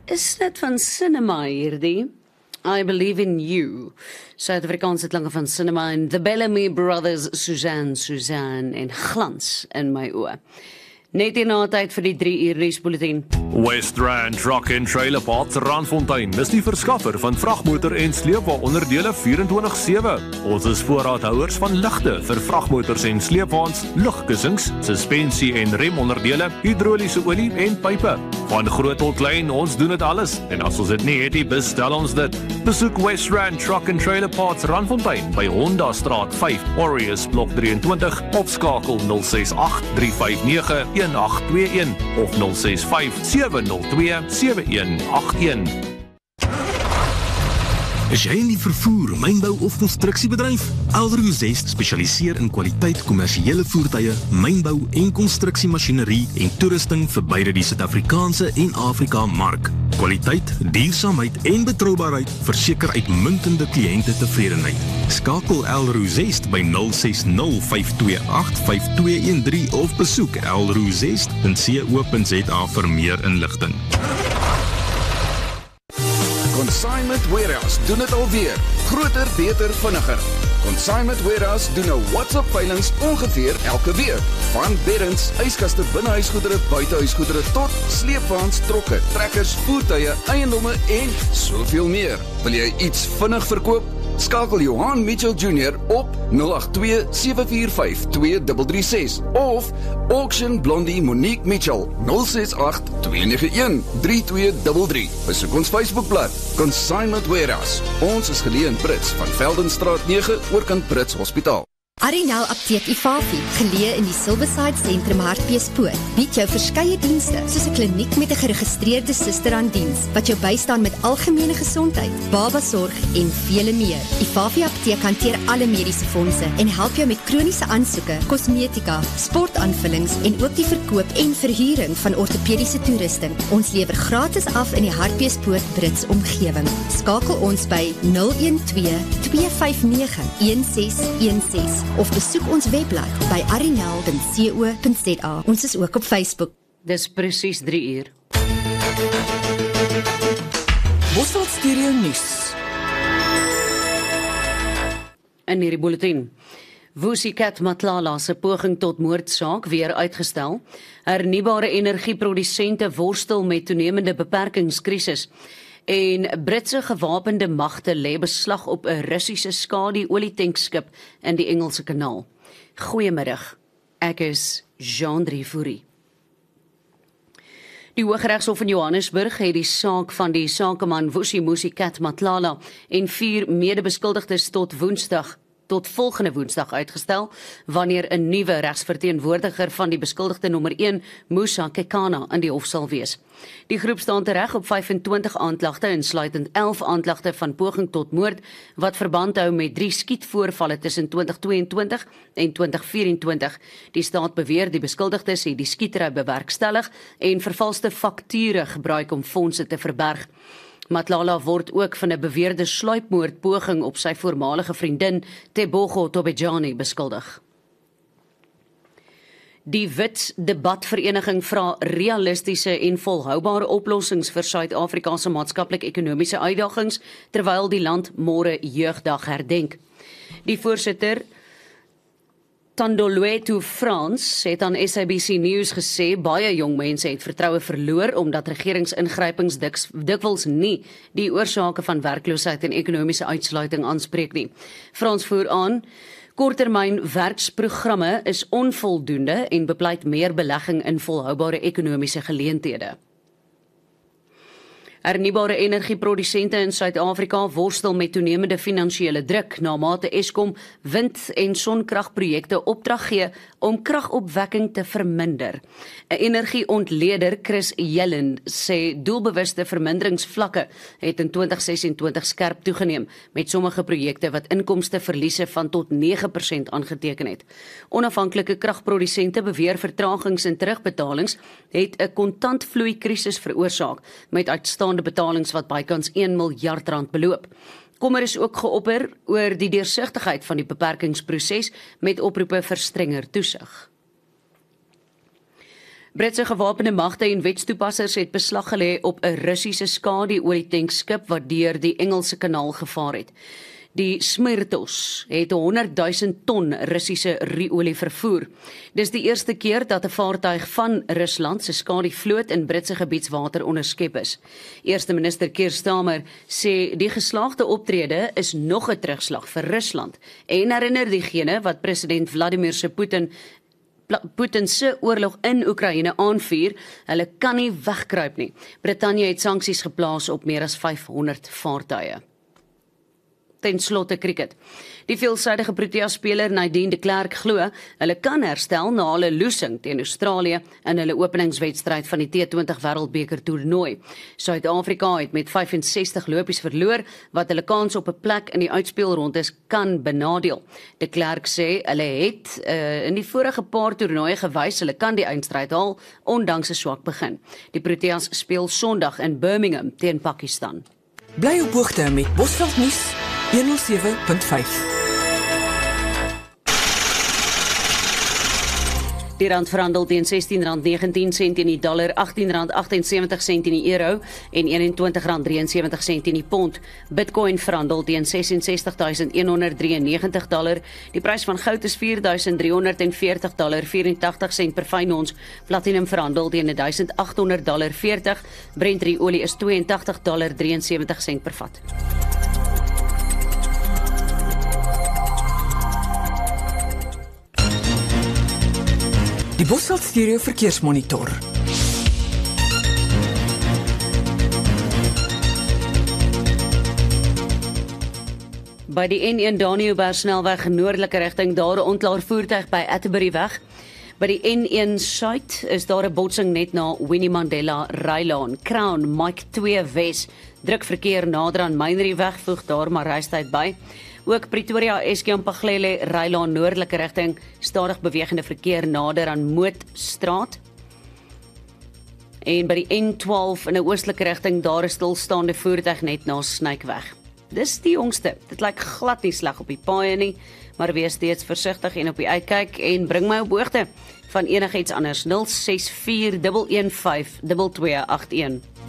Is dit van cinema hierdie? I Believe in You. Suid-Afrikaanse klanke van cinema en The Bellamy Brothers, Suzanne en glans in my oë. Net hierna tyd vir die 3 uur nuusbulletin. West Rand Truck and Trailer Parks Randfontein is die verskaffer van vragmotor en sleepwa-onderdele 24/7. Ons is voorraadhouers van ligte vir vragmotors en sleepwaens, lugkussings, suspensie en remonderdele, hidroliese olie en pype. Van groot tot klein, ons doen dit alles. En as ons dit nie het nie, bestel ons dit. Besoek West Rand Truck and Trailer Parks Randfontein by Honda Straat 5, Warriors Blok 23 of skakel 068 359 1821 of 065 702 7181. Is jy in die vervoer, mynbou of konstruksiebedryf? Elrozest spesialiseer in kwaliteit kommersiële voertuie, mynbou en konstruksiemasjinerie en toerusting vir beide die Suid-Afrikaanse en Afrika mark. Kwaliteit, duursaamheid en betroubaarheid verseker uitmuntende kliënte tevredenheid. Skakel Elrozest by 060 528 5213 of besoek elrozest.co.za vir meer inligting. Consignment Warehouse doen dit alweer. Groter, beter, vinniger. Consignment Warehouse doen nou WhatsApp-veilings ongeveer elke week. Van beddens, yskaste, binnehuisgoedere, buitehuisgoedere tot sleepwaens, trokke, trekkers, voertuie, eiendomme en soveel meer. Wil jy iets vinnig verkoop? Skakel Johan Mitchell Jr. op 082-745-2336 of Auction Blondie Monique Mitchell 068-291-3233. Besoek ons Facebookblad Consignment Warehouse. Ons is geleë in Brits van Veldenstraat 9 oorkant Brits Hospitaal. Arinel Apteek Ifafi, geleë in die Silverside Sentrum Hartbeespoort, bied jou verskeie dienste, soos 'n kliniek met 'n geregistreerde suster aan diens, wat jou bystaan met algemene gesondheid, babasorg en vele meer. Ifafi Apteek hanteer alle mediese fondse en help jou met kroniese aansoeke, kosmetika, sportaanvullings en ook die verkoop en verhuuring van ortopediese toerusting. Ons lewer gratis af in die Hartbeespoort Brits omgewing. Skakel ons by 012-259-1616 of besoek ons webblad by arinel.co.za. Ons is ook op Facebook. Dis presies 3 uur. Bosveld Stereo Nuus. In hierdie bulletin. Vusikat Matlala se poging tot moordsaak weer uitgestel. Hernubare energieprodusente worstel met toenemende beperkingskrisis. En Britse gewapende magte lê beslag op 'n Russiese skadu-olietankskip in die Engelse Kanaal. Goeiemiddag. Ek is Jean-Drie Fourie. Die Hooggeregshof in Johannesburg het die saak van die sakeman Vusikat Matlala en 4 medebeskuldigdes tot volgende Woensdag uitgestel, wanneer 'n nuwe regsverteenwoordiger van die beskuldigde nommer 1, Musa Kekana, in die hof sal wees. Die groep staan tereg op 25 aanklagte, insluitend 11 aanklagte van poging tot moord, wat verband hou met 3 skietvoorvalle tussen 2022 en 2024. Die staat beweer die beskuldigdes het die skietery bewerkstellig en vervalste fakture gebruik om fondse te verberg. Matlala word ook van 'n beweerde sluipmoordpoging op sy voormalige vriendin Tebogo Tobejani beskuldig. Die Wit Debatvereniging vra realistiese en volhoubare oplossings vir Suid-Afrika se maatskaplik-ekonomiese uitdagings, terwyl die land môre Jeugdag herdenk. Die voorsitter Tandolwetu Frans het aan SABC News gesê baie jong mense het vertroue verloor omdat regeringsingrypings dikwels nie die oorsake van werkloosheid en ekonomiese uitsluiting aanspreek nie. Frans voer aan, korttermyn werksprogramme is onvoldoende en bepleit meer belegging in volhoubare ekonomiese geleenthede. Hernubare energieprodusente in Suid-Afrika worstel met toenemende finansiële druk na mate Eskom wind- en sonkragprojekte opdrag gee om kragopwekking te verminder. 'n Energieontleder, Chris Yellen, sê doelbewuste verminderingsvlakke het in 2026 skerp toegeneem, met sommige projekte wat inkomsteverliese van tot 9% aangeteken het. Onafhanklike kragprodusente beweer vertragings en terugbetalings het 'n kontantvloeikrisis veroorsaak, met uitstaande betalings wat bykans 1 miljard rand beloop. Kommer is ook geopper oor die deursigtigheid van die beperkingsproses met oproepe vir strenger toesig. Britse gewapende magte en wetstoepassers het beslag gelê op 'n Russiese skadu-olietankskip wat deur die Engelse Kanaal gevaar het. Die Smirtos het 100.000 ton Russiese ruolie vervoer. Dis die eerste keer dat 'n vaartuig van Rusland se skadu-vloot in Britse gebiedswater onderskep is. Eerste minister Keir Starmer sê die geslaagde optrede is nog 'n terugslag vir Rusland en herinner diegene wat president Vladimir Putin se oorlog in Oekraïne aanvuur, hulle kan nie wegkruip nie. Brittanje het sanksies geplaas op meer as 500 vaartuie. Ten slotte cricket. Die veelsidige Protea-speler Nadine de Klerk glo hulle kan herstel na hulle losing teen Australië in hulle openingswedstryd van die T20 Wêreldbeker toernooi. Suid-Afrika het met 65 lopies verloor wat hulle kans op 'n plek in die uitspelrondes kan benadeel. De Klerk sê hulle het in die vorige paar toernooie gewys hulle kan die eindstryd haal ondanks 'n swak begin. Die Proteas speel Sondag in Birmingham teen Pakistan. Bly op hoogte met Bosveld nuus 107.5. Die rand verhandel teen R16.19 in die dollar, R18.78 in die euro en R21.73 in die pond. Bitcoin verhandel teen $66,193. Die prys van goud is $4,340.84 per fyn ons. Platinum verhandel teen $1,800.40. Brent olie is $82.73 per vat. Die Bosveld Stereo Verkeersmonitor. By die N1 Daniëlberg snelweg noordelike rigting daar 'n onklaar voertuig by Atterbury weg. By die N1 Suid is daar 'n botsing net na Winnie Mandela Rylaan. Crown Mike 2 Wes druk verkeer nader aan Mynrieweg, voeg daar maar reistyd by. Ook Pretoria Eskom-Paglele Rylaan noordelike rigting, stadig bewegende verkeer nader aan Mootstraat. En by die N12 in 'n oostelike rigting daar 'n stilstaande voertuig net na Snykweg. Dis die jongste. Dit lyk glad nie sleg op die paaie nie, maar wees steeds versigtig en op die uitkyk en bring my op hoogte van enigiets anders. 064 115 2281.